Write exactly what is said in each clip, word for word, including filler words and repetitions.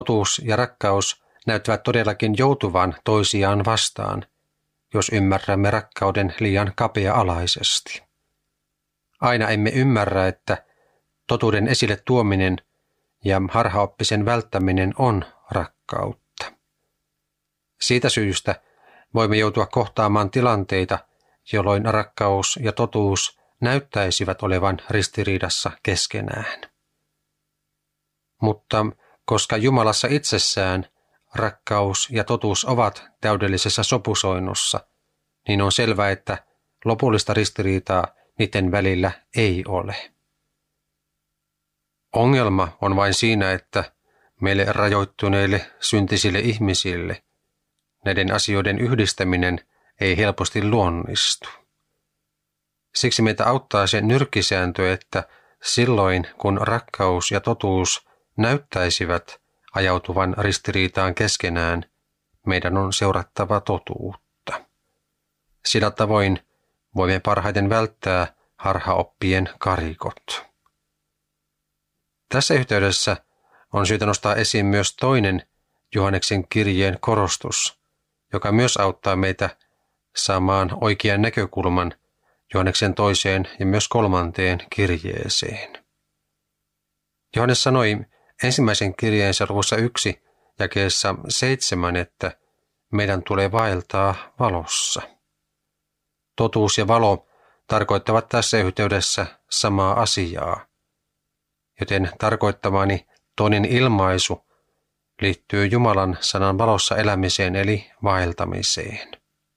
totuus ja rakkaus näyttävät todellakin joutuvan toisiaan vastaan, jos ymmärrämme rakkauden liian kapea-alaisesti. Aina emme ymmärrä, että totuuden esille tuominen ja harhaoppisen välttäminen on rakkautta. Siitä syystä voimme joutua kohtaamaan tilanteita, jolloin rakkaus ja totuus näyttäisivät olevan ristiriidassa keskenään. Mutta koska Jumalassa itsessään rakkaus ja totuus ovat täydellisessä sopusoinnussa, niin on selvää, että lopullista ristiriitaa niiden välillä ei ole. Ongelma on vain siinä, että meille rajoittuneille syntisille ihmisille näiden asioiden yhdistäminen ei helposti luonnistu. Siksi meitä auttaa se nyrkkisääntö, että silloin kun rakkaus ja totuus näyttäisivät ajautuvan ristiriitaan keskenään, meidän on seurattava totuutta. Sillä tavoin voimme parhaiten välttää harhaoppien karikot. Tässä yhteydessä on syytä nostaa esiin myös toinen Johanneksen kirjeen korostus, joka myös auttaa meitä saamaan oikean näkökulman Johanneksen toiseen ja myös kolmanteen kirjeeseen. Johannes sanoi ensimmäisen kirjeensä luvussa yksi jakeessa seitsemän, että meidän tulee vaeltaa valossa. Totuus ja valo tarkoittavat tässä yhteydessä samaa asiaa, joten tarkoittamani toinen ilmaisu liittyy Jumalan sanan valossa elämiseen eli vaeltamiseen.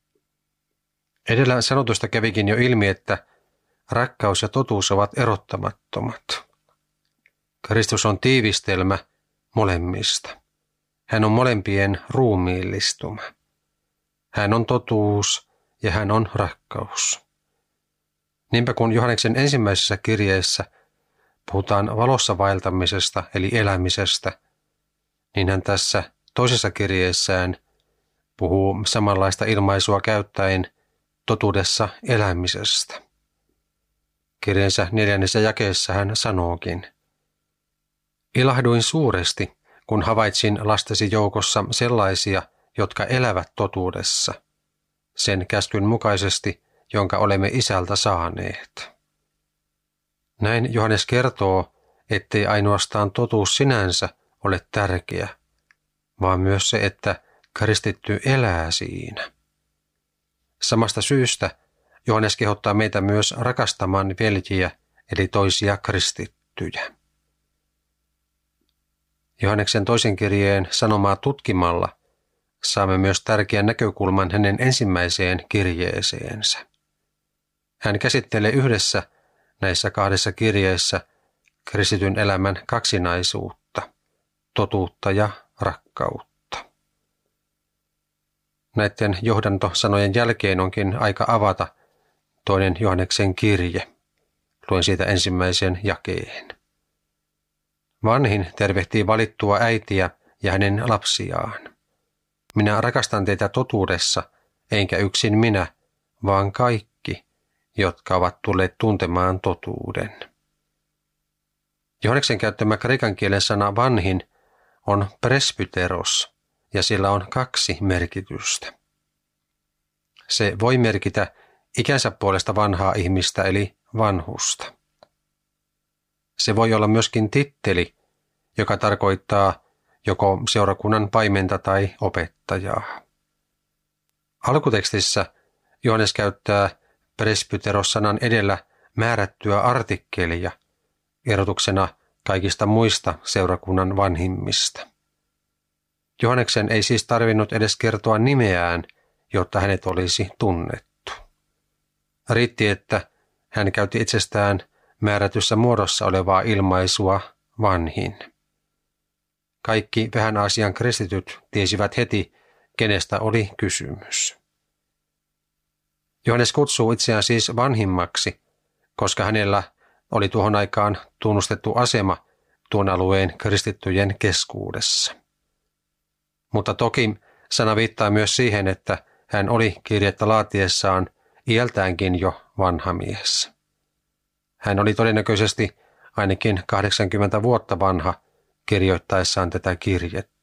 Edellä sanotusta kävikin jo ilmi, että rakkaus ja totuus ovat erottamattomat. Kristus on tiivistelmä molemmista. Hän on molempien ruumiillistuma. Hän on totuus ja hän on rakkaus. Niinpä kun Johanneksen ensimmäisessä kirjeessä puhutaan valossa vaeltamisesta eli elämisestä, niin hän tässä toisessa kirjeessään puhuu samanlaista ilmaisua käyttäen totuudessa elämisestä. Kirjeensä neljännessä jakeessa hän sanookin: Ilahduin suuresti, kun havaitsin lastesi joukossa sellaisia, jotka elävät totuudessa, sen käskyn mukaisesti, jonka olemme isältä saaneet. Näin Johannes kertoo, ettei ainoastaan totuus sinänsä ole tärkeä, vaan myös se, että kristitty elää siinä. Samasta syystä Johannes kehottaa meitä myös rakastamaan veljiä, eli toisia kristittyjä. Johanneksen toisen kirjeen sanomaa tutkimalla saamme myös tärkeän näkökulman hänen ensimmäiseen kirjeeseensä. Hän käsittelee yhdessä näissä kahdessa kirjeessä kristityn elämän kaksinaisuutta, totuutta ja rakkautta. Näiden johdantosanojen jälkeen onkin aika avata toinen Johanneksen kirje. Luen siitä ensimmäisen jakeen. Vanhin tervehtii valittua äitiä ja hänen lapsiaan. Minä rakastan teitä totuudessa, enkä yksin minä, vaan kaikki, jotka ovat tulleet tuntemaan totuuden. Johanneksen käyttämä kreikan kielen sana vanhin on presbyteros, ja sillä on kaksi merkitystä. Se voi merkitä ikänsä puolesta vanhaa ihmistä eli vanhusta. Se voi olla myöskin titteli, joka tarkoittaa joko seurakunnan paimenta tai opettajaa. Alkutekstissä Johannes käyttää presbyteros-sanan edellä määrättyä artikkelia erotuksena kaikista muista seurakunnan vanhimmista. Johanneksen ei siis tarvinnut edes kertoa nimeään, jotta hänet olisi tunnettu. Riitti, että hän käytti itsestään määrätyssä muodossa olevaa ilmaisua vanhin. Kaikki vähän Aasian kristityt tiesivät heti, kenestä oli kysymys. Johannes kutsuu itseään siis vanhimmaksi, koska hänellä oli tuohon aikaan tunnustettu asema tuon alueen kristittyjen keskuudessa. Mutta toki sana viittaa myös siihen, että hän oli kirjettä laatiessaan iältäänkin jo vanha mies. Hän oli todennäköisesti ainakin kahdeksankymmentä vuotta vanha, kirjoittaessaan tätä kirjettä.